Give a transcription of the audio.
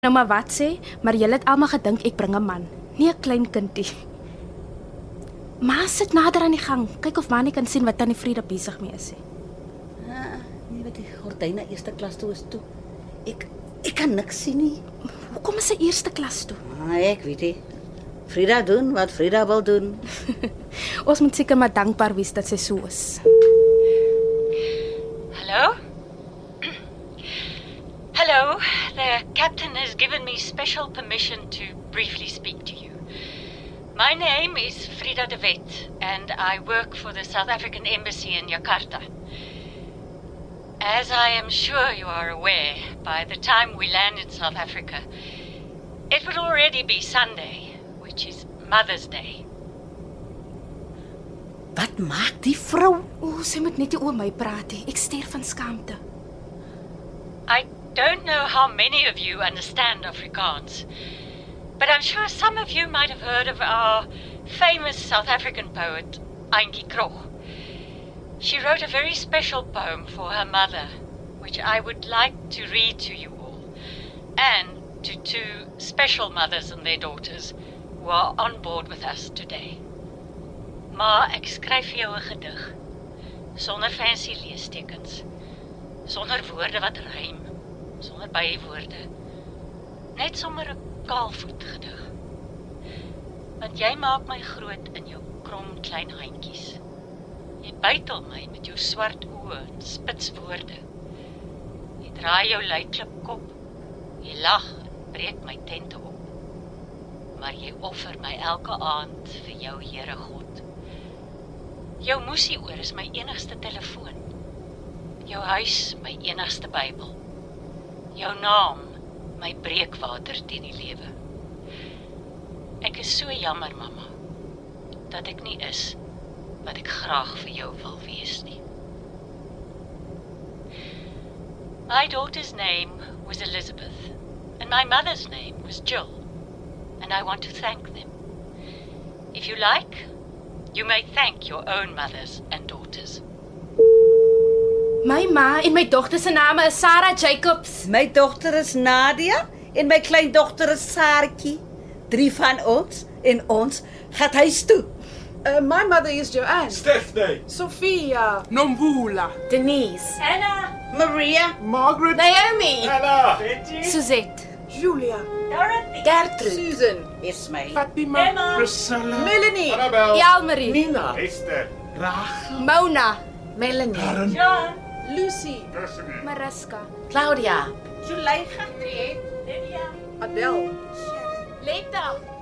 Nou maar wat sê, maar julle het almal gedink ek bring 'n man, nie 'n klein kindie. Ma sit nader aan die gang, kyk of ma nie kan sien wat tannie Frieda besig mee is. Nee, wat die gordyne eerste klas toe is toe. Ek kan niks sien nie. Hoekom is sy eerste klas toe? Ek weet nie. Frieda doen wat Frieda wil doen. Ons moet seker maar dankbaar wees dat sy so is. Hello? Hello, the captain has given me special permission to briefly speak to you. My name is Frieda de Wet, and I work for the South African Embassy in Jakarta. As I am sure you are aware, by the time we land in South Africa, it will already be Sunday, which is Mother's Day. Wat maak die vrou? Sy moet net nie oor my praat nie. Ek sterf van skaamte. I don't know how many of you understand Afrikaans, but I'm sure some of you might have heard of our famous South African poet, Auntie Krog. She wrote a very special poem for her mother, which I would like to read to you all, and to two special mothers and their daughters who are on board with us today. Ma, ek skryf vir jou 'n gedig, sonder fancy leestekens, sonder woorde wat rym, sonder bywoorde, net sommer 'n kaalvoet gedig. Want jy maak my groot in jou krom klein handjies. Jy bytel my met jou swart oë en spits woorde. Jy draai jou luiklip kop, jy lag en breek my tente op. Maar jy offer my elke aand vir jou Here God. Jou musieoor is my enigste telefoon. Jou huis my enigste Bybel. Jou naam my breekwater teen die lewe. Ek is so jammer, mamma, dat ek nie is wat ek graag vir jou wil wees nie. My daughter's name was Elizabeth, and my mother's name was Jill, and I want to thank them. If you like, you may thank your own mothers and daughters. My ma en my dogter se name is Sarah Jacobs. My dogter is Nadia en my kleindogter is Saartjie. 3 van ons en ons gaan huis toe. My mother is Joanne. Stephanie. Sophia. Nombula. Denise. Anna, Maria, Margaret. Naomi. Anna. Suzette. Julia. Dorothy, Gertrude. Susan. Ismail, Fatima. Emma. Priscilla. Melanie. Annabel. Yalmarie. Nina. Esther. Rachel. Mona. Melanie, Karen. John, Lucy. Destiny. Mariska. Claudia, Lydia, Adele. Letta.